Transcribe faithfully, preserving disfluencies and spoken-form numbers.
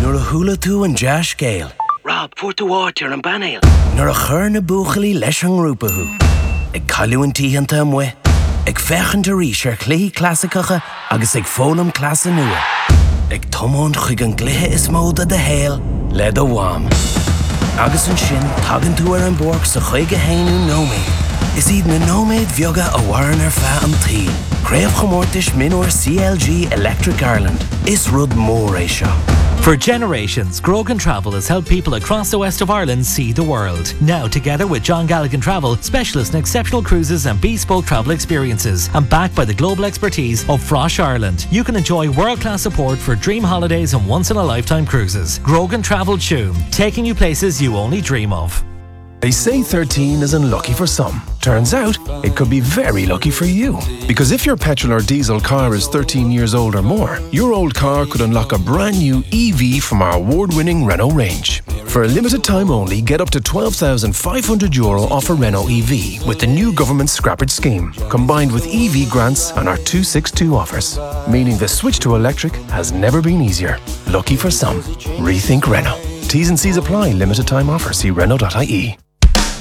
Nor a hula tú an Josh Gale. Rob, Porto Water and Banale. Nor a chur na buchali leis an rúpahu. Ag callú an tíhanta am we. Ag fechan de ríis ar clí clasicacha agus ag fólam clasa nua. Ag tomón chuig an glithe is móda de héal le do wam. Agus an sin tagan tú ar an borg sa chuige héinú nóméid. Is iad na nóméid bheoga a waran ar fa an tí. Craobh chomórtais minor C L G Electric Ireland. Is rud mór é seo. For generations, Grogan Travel has helped people across the west of Ireland see the world. Now, together with John Galligan Travel, specialists in exceptional cruises and bespoke travel experiences, and backed by the global expertise of Frosh Ireland, you can enjoy world-class support for dream holidays and once-in-a-lifetime cruises. Grogan Travel Tuam, taking you places you only dream of. They say thirteen is unlucky for some. Turns out, it could be very lucky for you. Because if your petrol or diesel car is thirteen years old or more, your old car could unlock a brand new E V from our award-winning Renault range. For a limited time only, get up to twelve thousand five hundred euro off a Renault E V with the new government scrappage scheme, combined with E V grants and our two sixty-two offers. Meaning the switch to electric has never been easier. Lucky for some. Rethink Renault. T's and C's apply. Limited time offer. See Renault dot I E.